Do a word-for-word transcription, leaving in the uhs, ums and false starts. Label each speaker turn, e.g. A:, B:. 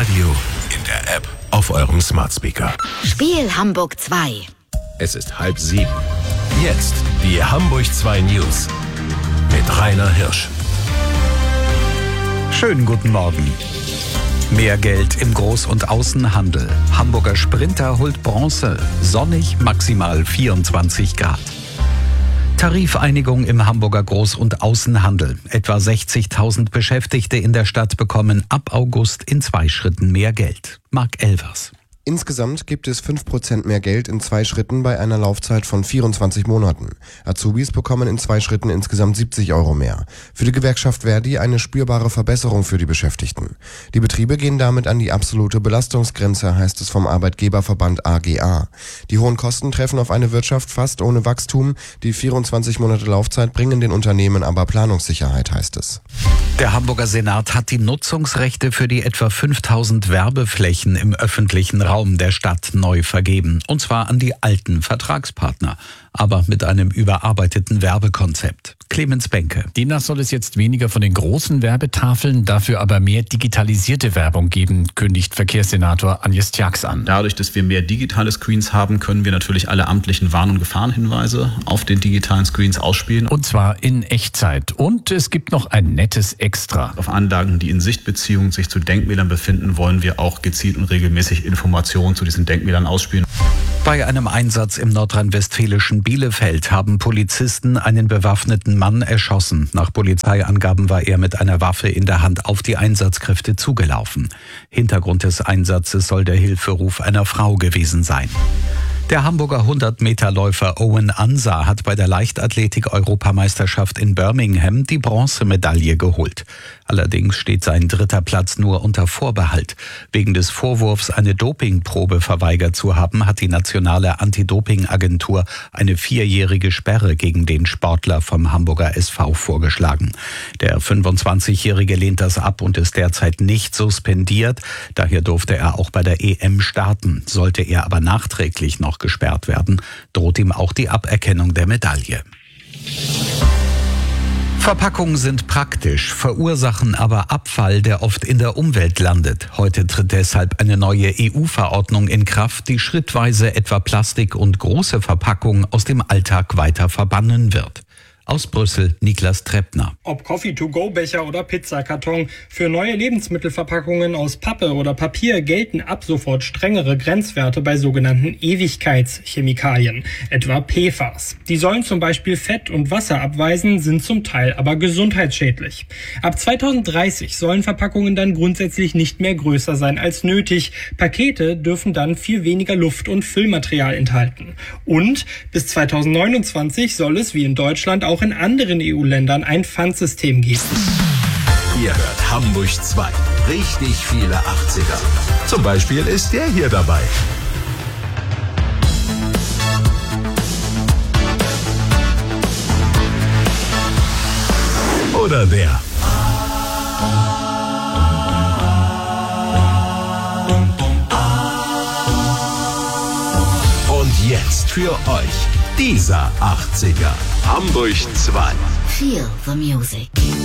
A: Radio, in der App, auf eurem Smart Speaker.
B: Spiel Hamburg zwei.
A: Es ist halb sieben. Jetzt die Hamburg zwei News mit Rainer Hirsch.
C: Schönen guten Morgen. Mehr Geld im Groß- und Außenhandel. Hamburger Sprinter holt Bronze. Sonnig, maximal vierundzwanzig Grad. Tarifeinigung im Hamburger Groß- und Außenhandel. Etwa sechzigtausend Beschäftigte in der Stadt bekommen ab August in zwei Schritten mehr Geld. Marc Elvers.
D: Insgesamt gibt es fünf Prozent mehr Geld in zwei Schritten bei einer Laufzeit von vierundzwanzig Monaten. Azubis bekommen in zwei Schritten insgesamt siebzig Euro mehr. Für die Gewerkschaft Verdi eine spürbare Verbesserung für die Beschäftigten. Die Betriebe gehen damit an die absolute Belastungsgrenze, heißt es vom Arbeitgeberverband A G A. Die hohen Kosten treffen auf eine Wirtschaft fast ohne Wachstum. Die vierundzwanzig Monate Laufzeit bringen den Unternehmen aber Planungssicherheit, heißt es.
C: Der Hamburger Senat hat die Nutzungsrechte für die etwa fünftausend Werbeflächen im öffentlichen Raum der Stadt neu vergeben. Und zwar an die alten Vertragspartner, aber mit einem überarbeiteten Werbekonzept. Clemens Benke.
E: Demnach soll es jetzt weniger von den großen Werbetafeln, dafür aber mehr digitalisierte Werbung geben, kündigt Verkehrssenator Agnes Tjax an.
F: Dadurch, dass wir mehr digitale Screens haben, können wir natürlich alle amtlichen Warn- und Gefahrenhinweise auf den digitalen Screens ausspielen.
E: Und zwar in Echtzeit. Und es gibt noch ein nettes Extra.
F: Auf Anlagen, die in Sichtbeziehung sich zu Denkmälern befinden, wollen wir auch gezielt und regelmäßig Informationen zu diesen Denkmälern ausspielen.
C: Bei einem Einsatz im nordrhein-westfälischen Bielefeld haben Polizisten einen bewaffneten Mann erschossen. Nach Polizeiangaben war er mit einer Waffe in der Hand auf die Einsatzkräfte zugelaufen. Hintergrund des Einsatzes soll der Hilferuf einer Frau gewesen sein. Der Hamburger hundert-Meter-Läufer Owen Ansah hat bei der Leichtathletik-Europameisterschaft in Birmingham die Bronzemedaille geholt. Allerdings steht sein dritter Platz nur unter Vorbehalt. Wegen des Vorwurfs, eine Dopingprobe verweigert zu haben, hat die nationale Anti-Doping-Agentur eine vierjährige Sperre gegen den Sportler vom Hamburger S V vorgeschlagen. Der fünfundzwanzigjährige lehnt das ab und ist derzeit nicht suspendiert. Daher durfte er auch bei der E M starten. Sollte er aber nachträglich noch gesperrt werden, droht ihm auch die Aberkennung der Medaille. Verpackungen sind praktisch, verursachen aber Abfall, der oft in der Umwelt landet. Heute tritt deshalb eine neue E U-Verordnung in Kraft, die schrittweise etwa Plastik und große Verpackungen aus dem Alltag weiter verbannen wird. Aus Brüssel, Niklas Treppner.
G: Ob Coffee-to-go-Becher oder Pizzakarton, für neue Lebensmittelverpackungen aus Pappe oder Papier gelten ab sofort strengere Grenzwerte bei sogenannten Ewigkeitschemikalien, etwa P F A S. Die sollen zum Beispiel Fett und Wasser abweisen, sind zum Teil aber gesundheitsschädlich. Ab zweitausenddreißig sollen Verpackungen dann grundsätzlich nicht mehr größer sein als nötig. Pakete dürfen dann viel weniger Luft- und Füllmaterial enthalten. Und bis zweitausendneunundzwanzig soll es wie in Deutschland auch in anderen E U-Ländern ein Pfandsystem geben.
A: Ihr hört Hamburg zwei. Richtig viele achtziger. Zum Beispiel ist der hier dabei. Oder der. Und jetzt für euch dieser achtziger. Hamburg zwei.
B: Feel the music.